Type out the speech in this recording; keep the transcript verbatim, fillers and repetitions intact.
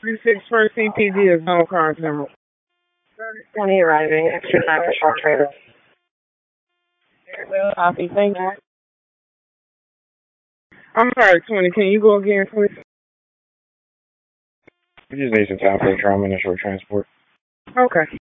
thirty-six first C P D is no car number. twenty arriving, extra time for short trailer. Well, copy, thank you. I'm sorry, twenty. Can you go again, please? We just need some time for the trauma and short transport. Okay.